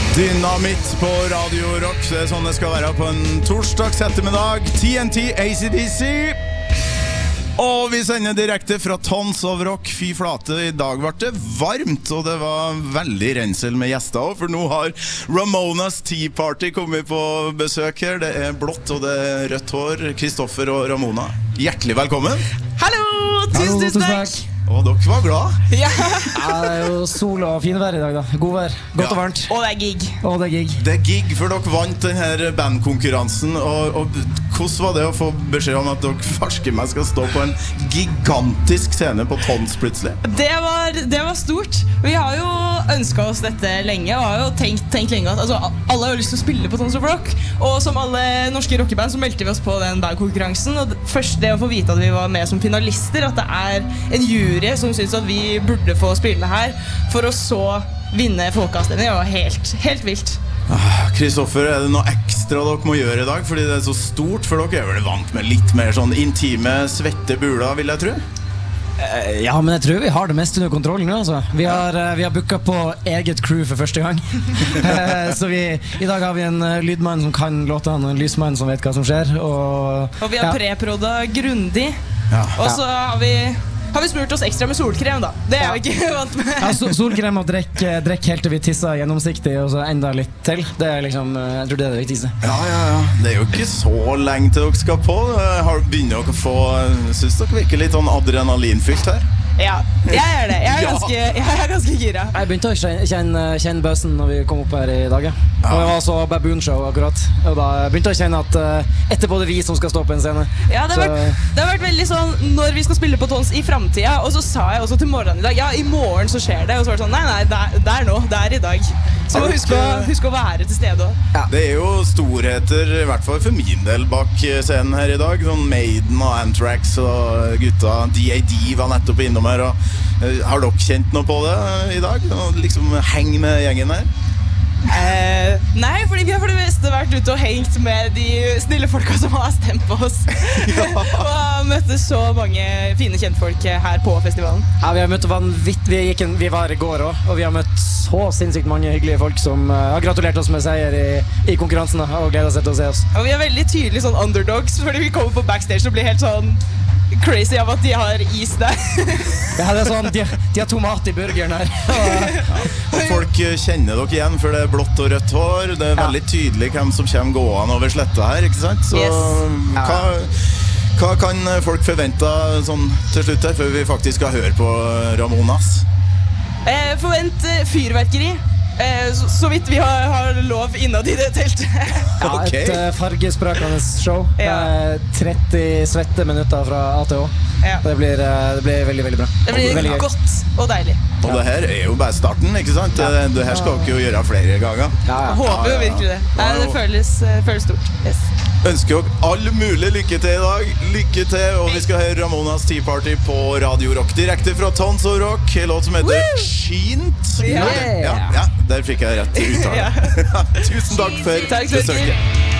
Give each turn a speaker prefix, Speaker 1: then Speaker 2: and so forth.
Speaker 1: Dynamitt på Radio Rock. Det sånn det skal være på en torsdags ettermiddag. TNT, AC/DC. Og vi sender direkte fra Tons of Rock. Fy flate, i dag ble det varmt, og det var veldig rensel med gjester også, for nå har Ramonas Tea Party kommet på besøk her. Det blått og det rødt hår. Kristoffer og Ramona, hjertelig velkommen.
Speaker 2: Hallo, tusen takk.
Speaker 1: Og dere var glad.
Speaker 2: Ja.
Speaker 3: Det jo sol og finvær i dag da. God vær, godt og varmt.
Speaker 2: Og det gig.
Speaker 1: Det gig, for dere vant denne bandkonkurransen. Og hvordan var det å få beskjed om at dere farske meg skal stå på en gigantisk scene på Tons plutselig?
Speaker 2: Det var stort. Vi har jo ønsket oss dette lenge, og har jo tenkt lenge at alle har jo lyst til å spille på Tons of Rock. Og som alle norske rockeband så meldte vi oss på den bandkonkurransen. Og først det å få vite at vi var med som finalister, at det en jury som synes at vi burde få spille her, for å så vinne folkeavstemningen. Det var helt vilt.
Speaker 1: Kristoffer, det noe ekstra dere må gjøre i dag? Fordi det så stort, for dere vel vant med litt mer sånn intime, svette buler, vil jeg tro?
Speaker 3: Ja, men jeg tror vi har det mest under kontroll nå, altså. Vi har booket på eget crew for første gang. Så i dag har vi en lydmann som kan låtene, og en lysmann som vet hva som skjer. Og
Speaker 2: vi har preprodda grundig. Og så har vi smurt oss ekstra med solkrem da. Det vi ikke vant med.
Speaker 3: Ja, solkrem og drekk helt til vi tisser gjennomsiktig, og så enda litt til. Det liksom, jeg tror det det viktigste.
Speaker 1: Ja. Det jo ikke så lenge til dere skal på. Begynner dere å få, synes dere virker litt sånn adrenalinfylt her?
Speaker 2: Ja, jeg det. Jeg ganske gira.
Speaker 3: Jeg begynte å kjenne bøssen når vi kom opp her i dag. Og det var så Baboon Show akkurat. Og da begynte jeg å kjenne at etterpå det vi som skal stå på en scene. Ja, det
Speaker 2: har vært veldig sånn når vi skal spille på Tons i fremtiden. Og så sa jeg også til morgenen i dag, ja, i morgen så skjer det. Og så var det sånn, nei, det nå, det i dag. Så må huske å være til stede også.
Speaker 1: Ja. Det jo storheter, i hvert fall for min del, bak scenen her i dag. Sånn Maiden og Anthrax og gutta. D.A.D. var nettopp innom her. Har dere kjent noe på det i dag? Liksom heng med gjengen her?
Speaker 2: Nei, fordi vi har for det meste vært ute og hengt med de snille folka som har stemt på oss. Og har møtt så mange fine kjentfolk her på festivalen.
Speaker 3: Ja, vi har møtt vanvittig. Vi var i går også, og vi har møtt så sinnssykt mange hyggelige folk som har gratulert oss med seier i konkurransen og gleder seg til å se oss.
Speaker 2: Og vi er veldig tydelige sånn underdogs, fordi vi kommer på backstage og blir helt sånn crazy av at de har is der.
Speaker 3: Ja, det sånn, de har tomat i burgeren her.
Speaker 1: Og folk kjenner dere igjen, for det blått og rødt hår. Det veldig tydelig hvem som kommer gående over sletta her, ikke sant? Så hva kan folk forvente sånn til slutt her, før vi faktisk skal høre på Ramonas?
Speaker 2: Forvent fyrverkeri. Så vidt vi har lov innad i det teltet.
Speaker 3: Ja, et fargesprakende show. 30 svette minutter fra ATO. Det blir veldig, veldig bra. Det blir
Speaker 2: veldig godt og deilig.
Speaker 1: Og det her jo bare starten, ikke sant? Det her skal dere jo gjøre flere ganger.
Speaker 2: Håper jo virkelig det. Det føles stort. Yes.
Speaker 1: Ønsker dere all mulig lykke til i dag. Lykke til, og vi skal høre Ramonas Tea Party på Radio Rock. Direkte fra Tons of Rock. En låt som heter Skint.
Speaker 3: Ja,
Speaker 1: der fikk jeg rett uttale. Tusen takk for besøket.